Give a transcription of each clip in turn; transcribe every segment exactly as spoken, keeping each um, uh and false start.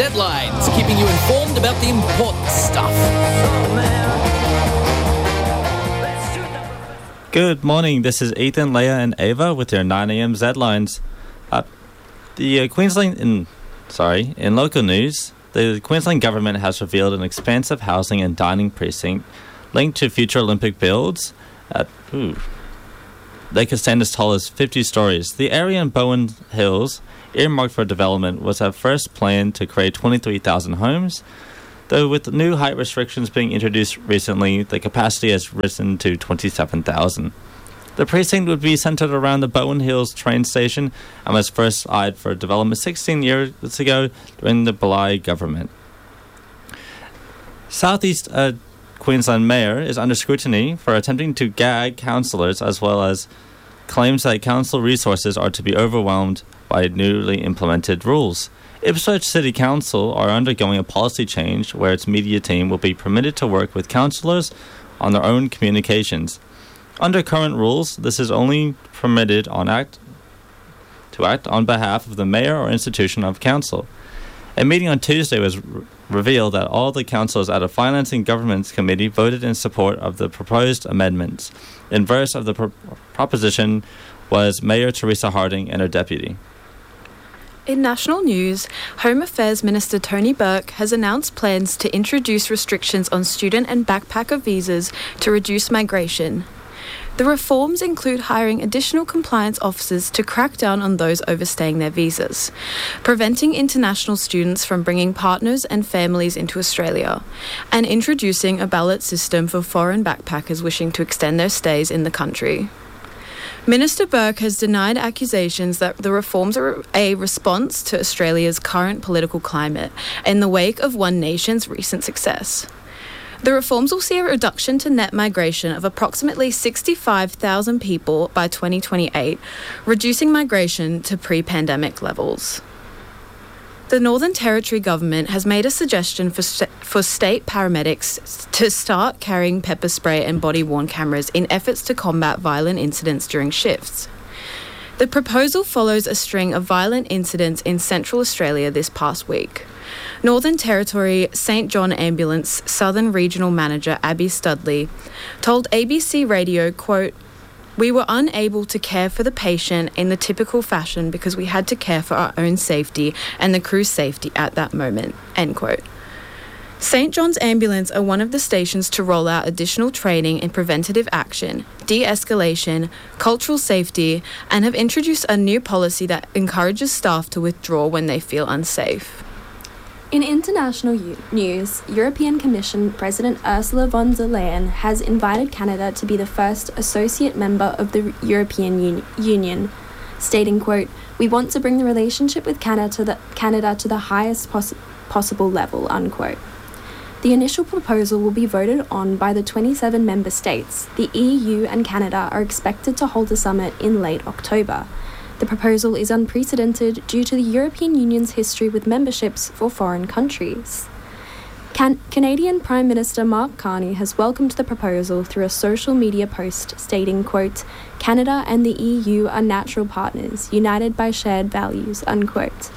Zlines, keeping you informed about the important stuff. Good morning, this is Ethan, Leah and Ava with your nine a.m. Z-Lines. Uh, the uh, Queensland, in, sorry, in local news, the Queensland Government has revealed an expansive housing and dining precinct linked to future Olympic builds. Uh, ooh, they could stand as tall as fifty stories. The area in Bowen Hills, earmarked for development, was at first planned to create twenty-three thousand homes. Though with new height restrictions being introduced recently, the capacity has risen to twenty-seven thousand. The precinct would be centered around the Bowen Hills train station and was first eyed for development sixteen years ago during the Bligh government. Southeast uh, Queensland Mayor is under scrutiny for attempting to gag councillors, as well as claims that council resources are to be overwhelmed by newly implemented rules. Ipswich City Council are undergoing a policy change where its media team will be permitted to work with councillors on their own communications. Under current rules, this is only permitted on act to act on behalf of the mayor or institution of council. A meeting on Tuesday was re- revealed that all the councillors at a Finance and Governments Committee voted in support of the proposed amendments. In verse of the pro- proposition was Mayor Teresa Harding and her deputy. In national news, Home Affairs Minister Tony Burke has announced plans to introduce restrictions on student and backpacker visas to reduce migration. The reforms include hiring additional compliance officers to crack down on those overstaying their visas, preventing international students from bringing partners and families into Australia, and introducing a ballot system for foreign backpackers wishing to extend their stays in the country. Minister Burke has denied accusations that the reforms are a response to Australia's current political climate in the wake of One Nation's recent success. The reforms will see a reduction to net migration of approximately sixty-five thousand people by twenty twenty-eight, reducing migration to pre-pandemic levels. The Northern Territory Government has made a suggestion for st- for state paramedics to start carrying pepper spray and body-worn cameras in efforts to combat violent incidents during shifts. The proposal follows a string of violent incidents in Central Australia this past week. Northern Territory Saint John Ambulance Southern Regional Manager Abby Studley told A B C Radio, quote, "We were unable to care for the patient in the typical fashion because we had to care for our own safety and the crew's safety at that moment," end quote. Saint John's Ambulance are one of the stations to roll out additional training in preventative action, de-escalation, cultural safety, and have introduced a new policy that encourages staff to withdraw when they feel unsafe. In international u- news, European Commission President Ursula von der Leyen has invited Canada to be the first associate member of the European Un- Union, stating, quote, "We want to bring the relationship with Canada to the, Canada to the highest poss- possible level," unquote. The initial proposal will be voted on by the twenty-seven member states. The E U and Canada are expected to hold a summit in late October. The proposal is unprecedented due to the European Union's history with memberships for foreign countries. Can- Canadian Prime Minister Mark Carney has welcomed the proposal through a social media post stating, quote, "Canada and the E U are natural partners, united by shared values," unquote.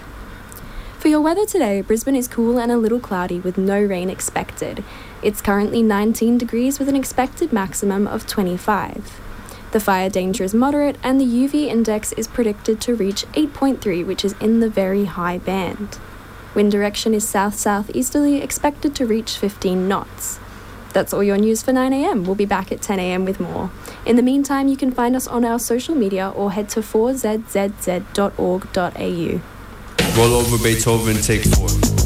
For your weather today, Brisbane is cool and a little cloudy with no rain expected. It's currently nineteen degrees with an expected maximum of twenty-five. The fire danger is moderate and the U V index is predicted to reach eight point three, which is in the very high band. Wind direction is south-southeasterly, expected to reach fifteen knots. That's all your news for nine a.m. We'll be back at ten a.m. with more. In the meantime, you can find us on our social media or head to four z z z dot org dot a u. Roll over Beethoven, take four.